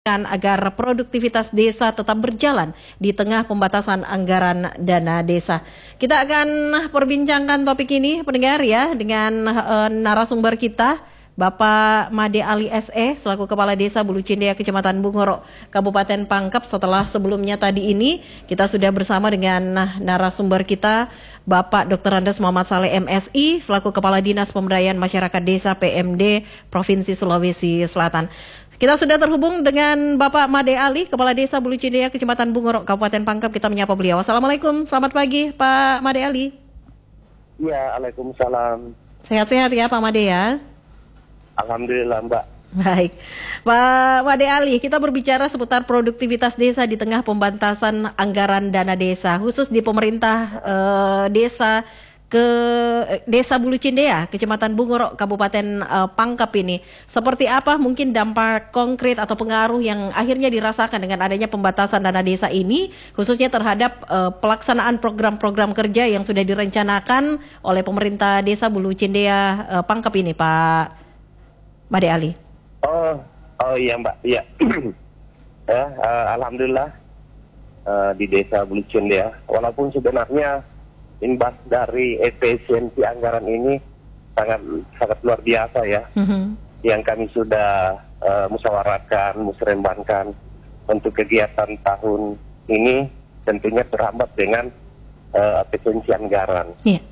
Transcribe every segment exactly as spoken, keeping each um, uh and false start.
agar produktivitas desa tetap berjalan di tengah pembatasan anggaran dana desa. Kita akan perbincangkan topik ini pendengar ya dengan uh, narasumber kita Bapak Made Ali S E selaku Kepala Desa Bulu Cindea Kecamatan Bungoro Kabupaten Pangkep. Setelah sebelumnya tadi ini kita sudah bersama dengan narasumber kita Bapak Doktor Andes Muhammad Saleh M Si selaku Kepala Dinas Pemberdayaan Masyarakat Desa P M D Provinsi Sulawesi Selatan. Kita sudah terhubung dengan Bapak Made Ali, Kepala Desa Bulu Cindea Kecamatan Bungoro Kabupaten Pangkep. Kita menyapa beliau. Assalamualaikum, selamat pagi Pak Made Ali. Ya, Waalaikumsalam. Sehat-sehat ya Pak Made ya. Alhamdulillah Mbak. Baik, Pak Made Ali, kita berbicara seputar produktivitas desa di tengah pembatasan anggaran dana desa, khusus di pemerintah eh, desa ke Desa Bulu Cindea, Kecamatan Bungoro, Kabupaten uh, Pangkep ini. Seperti apa mungkin dampak konkret atau pengaruh yang akhirnya dirasakan dengan adanya pembatasan dana desa ini, khususnya terhadap uh, pelaksanaan program-program kerja yang sudah direncanakan oleh pemerintah Desa Bulu Cindea uh, Pangkep ini, Pak Made Ali. Oh, oh iya Mbak, iya. ya, uh, Alhamdulillah uh, di Desa Bulu Cindea, walaupun sebenarnya imbas dari efisiensi anggaran ini sangat sangat luar biasa ya, mm-hmm. yang kami sudah uh, musyawarahkan, musrembankan untuk kegiatan tahun ini tentunya terhambat dengan uh, efisiensi anggaran. Yeah.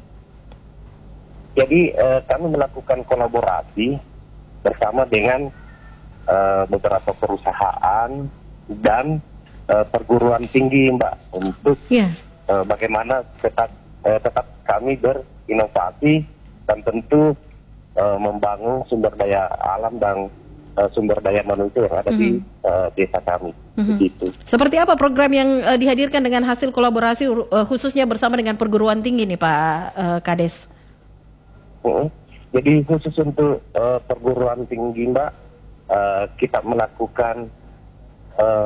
Jadi uh, kami melakukan kolaborasi bersama dengan uh, beberapa perusahaan dan uh, perguruan tinggi Mbak untuk yeah. uh, bagaimana tetap Eh, tetap kami berinovasi dan tentu eh, membangun sumber daya alam dan eh, sumber daya manusia yang ada mm-hmm. di eh, desa kami. Mm-hmm. Begitu. Seperti apa program yang eh, dihadirkan dengan hasil kolaborasi eh, khususnya bersama dengan perguruan tinggi nih Pak eh, Kades? Uh-huh. Jadi khusus untuk eh, perguruan tinggi Mbak, eh, kita melakukan eh,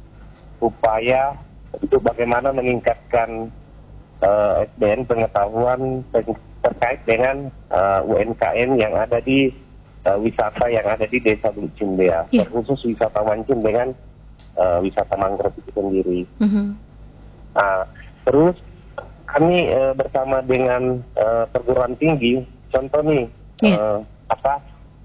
upaya untuk bagaimana meningkatkan Uh, S D M pengetahuan terkait dengan uh, U M K M yang ada di uh, wisata yang ada di Desa Bulu Cindea, yeah. terkhusus wisata mancing dengan uh, wisata mangrove itu sendiri. Mm-hmm. Nah, terus kami uh, bersama dengan uh, perguruan tinggi, contoh nih yeah. uh, apa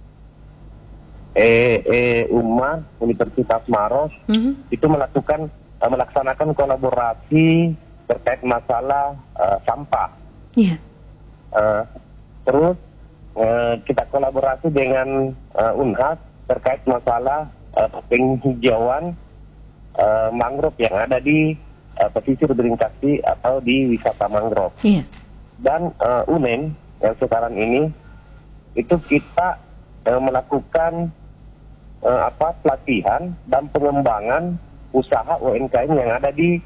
E E UMA Universitas Maros mm-hmm. itu melakukan uh, melaksanakan kolaborasi terkait masalah uh, sampah. Yeah. Uh, terus uh, kita kolaborasi dengan uh, Unhas terkait masalah uh, penghijauan uh, mangrove yang ada di uh, pesisir Berinkasi atau di wisata mangrove. Yeah. Dan uh, U N E N yang sekarang ini itu kita uh, melakukan uh, apa pelatihan dan pengembangan usaha U M K M yang ada di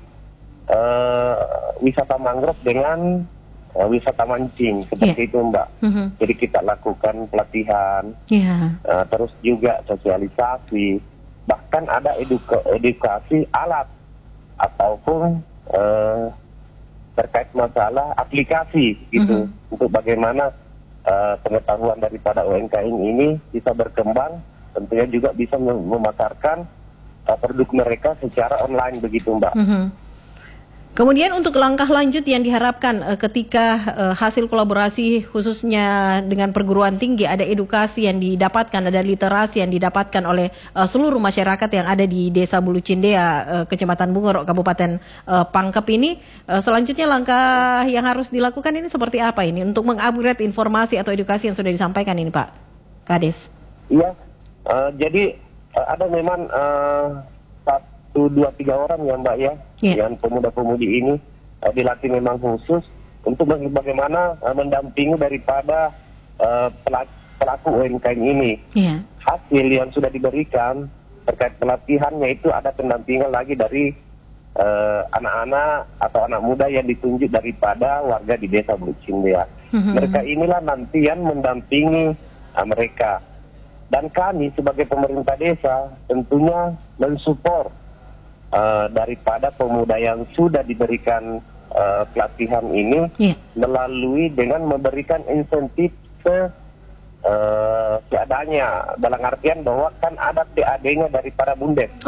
Uh, wisata mangrove dengan uh, wisata mancing seperti yeah. itu Mbak. Mm-hmm. Jadi kita lakukan pelatihan, yeah. uh, terus juga sosialisasi, bahkan ada eduka- edukasi alat ataupun uh, terkait masalah aplikasi gitu mm-hmm. untuk bagaimana uh, pengetahuan daripada U M K M ini bisa berkembang, tentunya juga bisa mem- memasarkan uh, produk mereka secara online begitu Mbak. Mm-hmm. Kemudian untuk langkah lanjut yang diharapkan uh, ketika uh, hasil kolaborasi khususnya dengan perguruan tinggi, ada edukasi yang didapatkan, ada literasi yang didapatkan oleh uh, seluruh masyarakat yang ada di Desa Bulu Cindea, uh, Kecamatan Bungoro, Kabupaten uh, Pangkep ini, uh, selanjutnya langkah yang harus dilakukan ini seperti apa ini untuk mengupgrade informasi atau edukasi yang sudah disampaikan ini Pak Kades? Iya, uh, jadi uh, ada memang uh, satu, dua, tiga orang ya Mbak ya, yeah. yang pemuda-pemudi ini uh, dilatih memang khusus untuk bagaimana uh, mendampingi daripada uh, pelaku, pelaku U M K M ini. Yeah. Hasil yang sudah diberikan terkait pelatihannya itu ada pendampingan lagi dari uh, anak-anak atau anak muda yang ditunjuk daripada warga di Desa Bulu Cindea. Mm-hmm. Mereka inilah nanti yang mendampingi uh, mereka. Dan kami sebagai pemerintah desa tentunya mensupport Uh, daripada pemuda yang sudah diberikan uh, pelatihan ini yeah. melalui dengan memberikan insentif se uh, seadanya, dalam artian bahwa kan ada T A D-nya dari para Bundes.